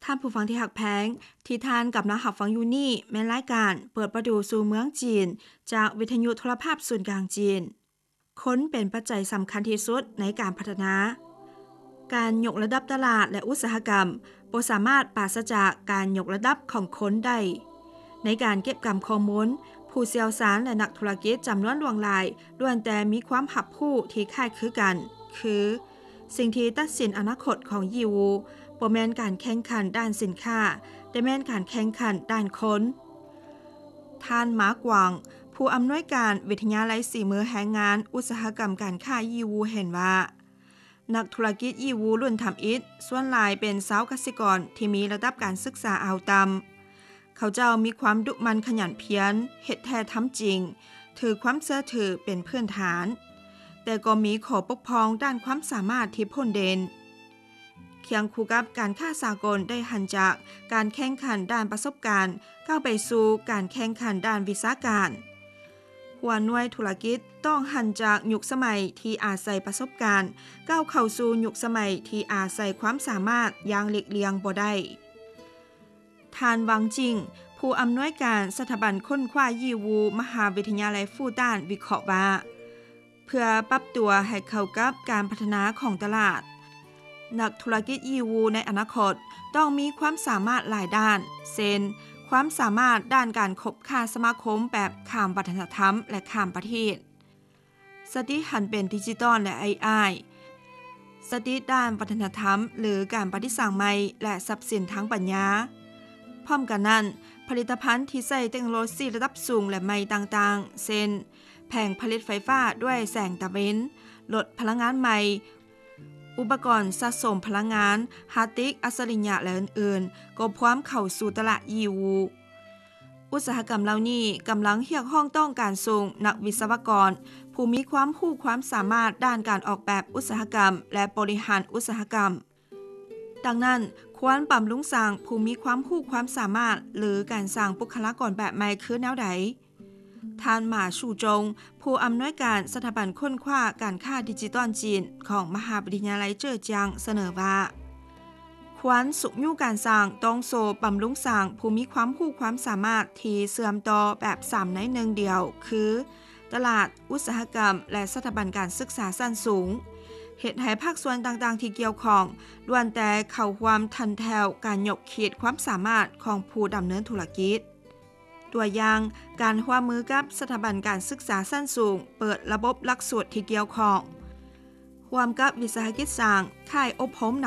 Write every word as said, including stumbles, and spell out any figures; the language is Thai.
ท่านผู้ฟังที่หักแพงที่ท่านกับนักหักฟังอยู่นี่แม่นรายการเปิดประตูสู่เมืองจีนจากวิทยุโทรภาพศูนย์กลางจีนคนเป็นปัจจัยสำคัญที่สุดในการพัฒนาการยกระดับตลาดและอุตสาหกรรมบ่สามารถปราศจากการยกระดับของคนได้ในการเก็บกำข้อมูลผู้เชี่ยวชาญและนักธุรกิจจำนวนหลวงหลายล้วนแต่มีความหับผู้ที่คล้ายคือกันคือสิ่งที่ตัดสินอนาคตของยีวูบ่แม่นการแข่งขันด้านสินค้าแต่แม่นการแข่งขันด้านคนท่านหมากวางผู้อำนวยการวิทยาลัยสีมือแรงงานอุตสาหกรรมการค้ายีวูเห็นว่านักธุรกิจยีวูรุ่นทำอิฐส่วนหลายเป็นชาวเกษตรกรที่มีระดับการศึกษาเอาต่ำเขาเจ้ามีความดุมันขยันเพียรเฮ็ดแท้ทำจริงถือความเชื่อถือเป็นพื้นฐานแต่ก็มีข้อบกพร่องด้านความสามารถที่พ้นเด่นเคียงคู่กับการค้าสากลได้หันจากการแข่งขันด้านประสบการณ์ก้าวไปสู่การแข่งขันด้านวิชาการหัวหน่วยธุรกิจต้องหันจากยุคสมัยที่อาศัยประสบการณ์ก้าวเข้าสู่ยุคสมัยที่อาศัยความสามารถอย่างหลีกเลี่ยงบ่ได้ท่านวังจิงผู้อำนวยการสถาบันค้นคว้ายีวูมหาวิทยาลัยฟู่ต้านวิเคราะห์ว่าเพื่อปรับตัวให้เข้ากับการพัฒนาของตลาดนักธุรกิจยีวูในอนาคตต้องมีความสามารถหลายด้านเช่นความสามารถด้านการคบค้าสมาคมแบบข้ามวัฒนธรรมและข้ามประเทศสติหันเป็นดิจิตอลและ เอ ไอ สติด้านวัฒนธรรมหรือการปฏิสังใหม่และทรัพย์สินทางปัญญาพร้อมกันนั้นผลิตภัณฑ์ที่ใช้เทคโนโลยีระดับสูงและใหม่ต่างๆเช่นแผงผลิตไฟฟ้าด้วยแสงตะเวนลดพลังงานใหม่อุปกรณ์สะสมพลังงานฮาร์ดดิสก์อัจฉริยะและอื่นๆก็พร้อมเข้าสู่ตลาดยีวูอุตสาหกรรมเหล่านี้กำลังเรียกร้องต้องการส่งนักวิศวกรผู้มีความรู้ความสามารถด้านการออกแบบอุตสาหกรรมและบริหารอุตสาหกรรมดังนั้นควรบำรุงสร้างผู้มีความรู้ความสามารถหรือการสร้างบุคลากรแบบใหม่คือแนวใดท่านหมาชูจงผู้อำนวยการสถาบันค้นคว้าการค้าดิจิตอลจีนของมหาวิทยาลัยเจิ้อเจียงเสนอว่าควรสุขยู่การสร้างต้องโซบำรุงสร้างผู้มีความรู้ความสามารถที่เสื่อมต่อแบบสามในหนึ่งเดียวคือตลาดอุตสาหกรรมและสถาบันการศึกษาชั้นสูงเหตุให้ภาคส่วนต่างๆที่เกี่ยวข้องล้วนแต่เข้าความทันแถวการยกขีดความสามารถของผู้ดำเนินธุรกิจตัวอย่างการร่วมมือกับสถาบันการศึกษาชั้นสูงเปิดระบบหลักสูตรที่เกี่ยวข้องร่วมกับวิสาหกิจสร้างค่ายอบรม